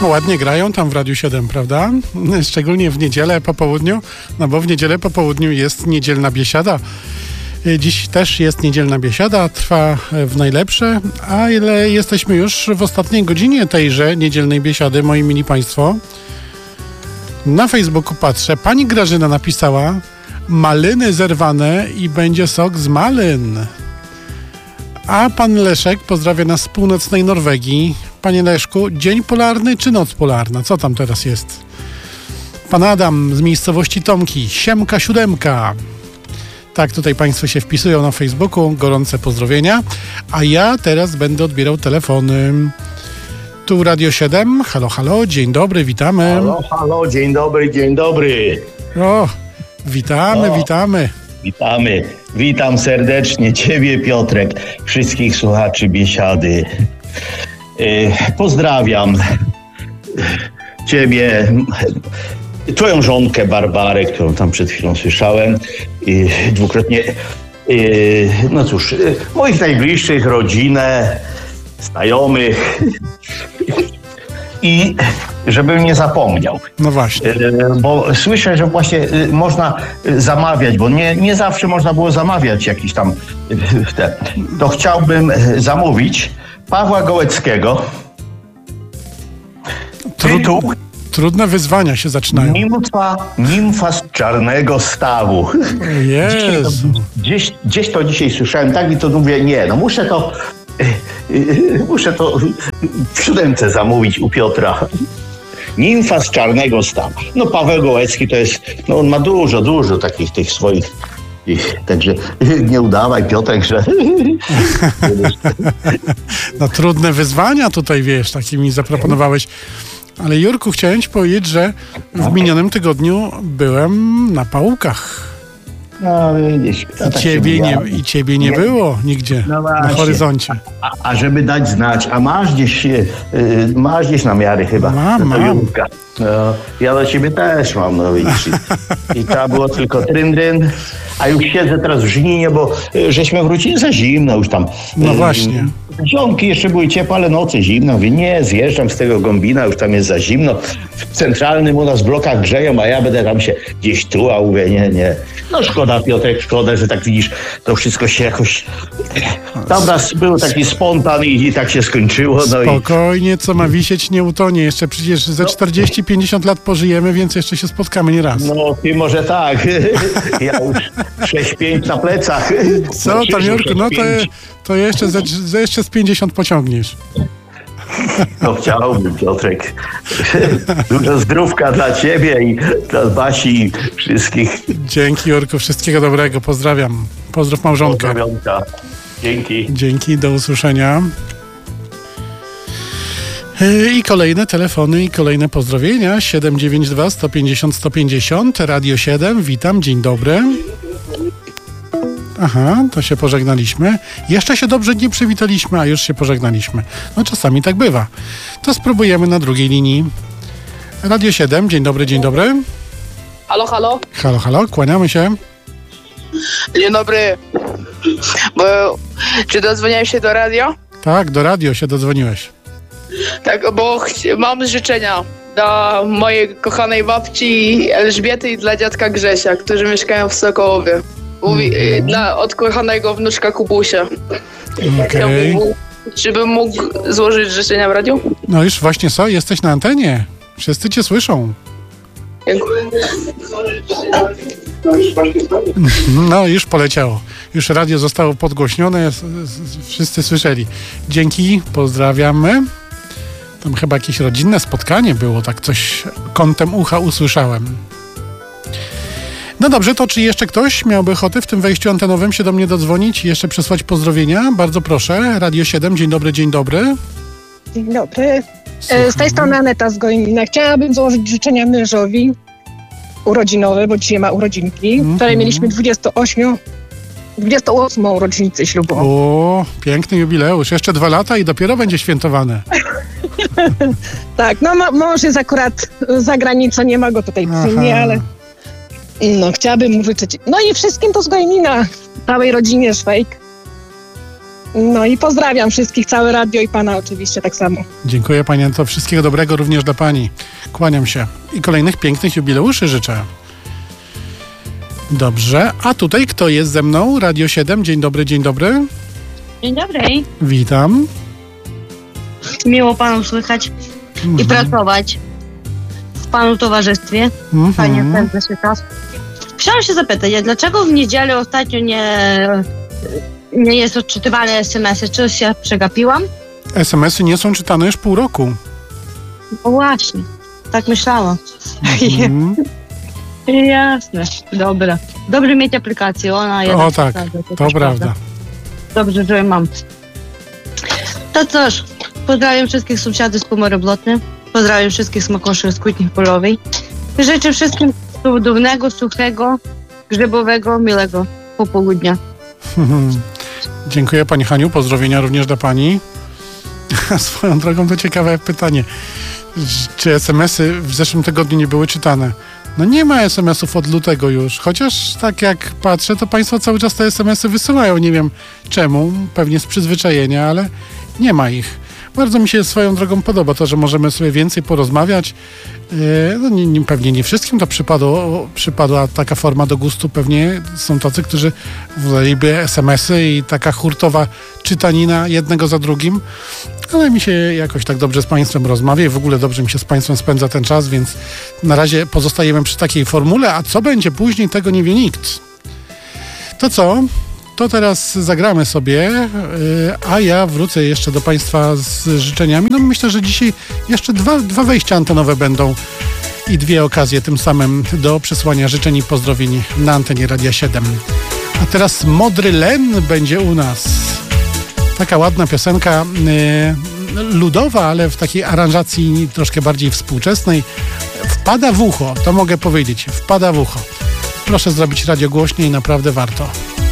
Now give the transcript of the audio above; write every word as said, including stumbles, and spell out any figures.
No ładnie grają tam w Radiu siedem, prawda? Szczególnie w niedzielę po południu, no bo w niedzielę po południu jest niedzielna biesiada. Dziś też jest niedzielna biesiada, trwa w najlepsze, a ile jesteśmy już w ostatniej godzinie tejże niedzielnej biesiady, moi mili państwo. Na Facebooku patrzę, pani Grażyna napisała: maliny zerwane i będzie sok z malyn. A pan Leszek pozdrawia nas z północnej Norwegii. Panie Leszku, dzień polarny czy noc polarna? Co tam teraz jest? Pan Adam z miejscowości Tomki, siemka siódemka. Tak, tutaj państwo się wpisują na Facebooku. Gorące pozdrowienia. A ja teraz będę odbierał telefony. Tu Radio siedem. Halo, halo, dzień dobry, witamy. Halo, halo, dzień dobry, dzień dobry. O, witamy, o, witamy. Witamy. Witam serdecznie Ciebie, Piotrek, wszystkich słuchaczy biesiady. Yy, pozdrawiam Ciebie, Twoją żonkę Barbarę, którą tam przed chwilą słyszałem. Yy, dwukrotnie. Yy, no cóż, yy, moich najbliższych, rodzinę, znajomych. I żebym nie zapomniał. No właśnie. Bo słyszę, że właśnie można zamawiać, bo nie, nie zawsze można było zamawiać jakiś tam te. To chciałbym zamówić Pawła Gołeckiego. Trudno, trudne wyzwania się zaczynają. Nimfa, nimfa z czarnego stawu. Jezu. Gdzieś, gdzieś to dzisiaj słyszałem, tak i to mówię, nie, no muszę to Muszę to w siódemce zamówić u Piotra. Nimfa z czarnego stawu. No Paweł Gołecki to jest, no on ma dużo, dużo takich tych swoich, ich, także nie udawaj, Piotrek, że... No trudne wyzwania tutaj, wiesz, takie mi zaproponowałeś. Ale Jurku, chciałem ci powiedzieć, że w minionym tygodniu byłem na Pałukach. No widzisz. I, tak ciebie nie, I ciebie nie, nie było nigdzie no na horyzoncie. A, a żeby dać znać, a masz gdzieś, yy, masz gdzieś namiary chyba. Mam, mam. No, ja do ciebie też mam, no widzisz. I, i trzeba było tylko tryn-tryn. A już siedzę teraz w Żninie, bo y, żeśmy wrócili za zimno już tam. No właśnie. Ziomki jeszcze były ciepłe, ale noce zimno. Mówię, nie, zjeżdżam z tego Gombina, już tam jest za zimno. W centralnym u nas w blokach grzeją, a ja będę tam się gdzieś tułał. Mówię, nie, nie. No szkoda, Piotrek, szkoda, że tak widzisz, to wszystko się jakoś... Tam raz był taki spontan i, i tak się skończyło. No Spokojnie, i... co ma wisieć, nie utonie. Jeszcze przecież ze czterdzieści pięćdziesiąt lat pożyjemy, więc jeszcze się spotkamy nie raz. No, ty może tak. Ja już sześć pięć na plecach. Co tam, Jurku, no to, to jeszcze, ze, jeszcze z pięćdziesiąt pociągniesz. No chciałbym, Piotrek. Dużo zdrówka dla ciebie i dla Basi i wszystkich. Dzięki, Jurku, wszystkiego dobrego. Pozdrawiam. Pozdrow małżonkę. Pozdrowionka. Dzięki. Dzięki, do usłyszenia. I kolejne telefony i kolejne pozdrowienia. siedem dziewięć dwa sto pięćdziesiąt sto pięćdziesiąt, Radio siedem, witam, dzień dobry. Aha, to się pożegnaliśmy. Jeszcze się dobrze nie przywitaliśmy, a już się pożegnaliśmy. No czasami tak bywa. To spróbujemy na drugiej linii. Radio siedem, dzień dobry, dzień dobry. Halo, halo. Halo, halo, kłaniamy się. Dzień dobry. Bo, czy dodzwoniłem się do radio? Tak, do radio się dodzwoniłeś. Tak, bo ch- mam życzenia dla mojej kochanej babci Elżbiety i dla dziadka Grzesia, którzy mieszkają w Sokołowie. Mówi, mm-hmm. Dla od kochanego wnuczka Kubusia. Okej. Okay. Czy bym mógł złożyć życzenia w radiu? No już właśnie co, jesteś na antenie. Wszyscy cię słyszą. Dziękuję. No już poleciało. Już radio zostało podgłośnione, wszyscy słyszeli. Dzięki, pozdrawiamy. Tam chyba jakieś rodzinne spotkanie było, tak coś kątem ucha usłyszałem. No dobrze, to czy jeszcze ktoś miałby ochotę w tym wejściu antenowym się do mnie dodzwonić i jeszcze przesłać pozdrowienia? Bardzo proszę. Radio siedem, dzień dobry, dzień dobry. Dzień dobry. Słucham. Z tej strony Aneta z Gojnina. Chciałabym złożyć życzenia mężowi urodzinowe, bo dzisiaj ma urodzinki. Mm-hmm. Wczoraj mieliśmy dwudziestą ósmą rocznicę ślubu. O, piękny jubileusz. Jeszcze dwa lata i dopiero będzie świętowane. Tak, no mąż jest akurat za granicą, nie ma go tutaj przy mnie, ale no chciałabym mu życzyć. No i wszystkim to z Gojnina, całej rodzinie Szwejk. No i pozdrawiam wszystkich, całe radio i pana oczywiście tak samo. Dziękuję pani Anto. Wszystkiego dobrego również dla pani. Kłaniam się. I kolejnych pięknych jubileuszy życzę. Dobrze. A tutaj kto jest ze mną? Radio siedem. Dzień dobry, dzień dobry. Dzień dobry. Witam. Miło panu słychać Mhm. i pracować w panu towarzystwie. Mhm. Fajnie spędza się czas. Chciałam się zapytać, dlaczego w niedzielę ostatnio nie, nie jest odczytywane es em esy? Czy się przegapiłam? es em esy nie są czytane już pół roku. No właśnie, tak myślałam. Mhm. Jasne, dobra. Dobrze mieć aplikację, ona jest. O tak, to prawda. Dobrze, że ją mam. To cóż, pozdrawiam wszystkich sąsiadów z Pomory Blotny, pozdrawiam wszystkich smakoszy z Kutni Polowej. Życzę wszystkim cudownego, suchego, grzybowego, miłego popołudnia. Dziękuję pani Haniu, pozdrowienia również dla pani. Swoją drogą to ciekawe pytanie. Czy es em esy w zeszłym tygodniu nie były czytane? No nie ma es em esów od lutego już, chociaż tak jak patrzę, to państwo cały czas te es em esy wysyłają. Nie wiem czemu, pewnie z przyzwyczajenia, ale nie ma ich. Bardzo mi się swoją drogą podoba to, że możemy sobie więcej porozmawiać. No, nie, nie, pewnie nie wszystkim to przypadło, przypadła taka forma do gustu. Pewnie są tacy, którzy woleliby es em esy i taka hurtowa czytanina jednego za drugim. Ale mi się jakoś tak dobrze z państwem rozmawia i w ogóle dobrze mi się z państwem spędza ten czas, więc na razie pozostajemy przy takiej formule, a co będzie później, tego nie wie nikt. To co? To teraz zagramy sobie, a ja wrócę jeszcze do państwa z życzeniami. No myślę, że dzisiaj jeszcze dwa, dwa wejścia antenowe będą i dwie okazje tym samym do przesłania życzeń i pozdrowień na antenie Radia siedem. A teraz Modry Len będzie u nas. Taka ładna piosenka y, ludowa, ale w takiej aranżacji troszkę bardziej współczesnej. Wpada w ucho, to mogę powiedzieć, wpada w ucho. Proszę zrobić radio głośniej, naprawdę warto.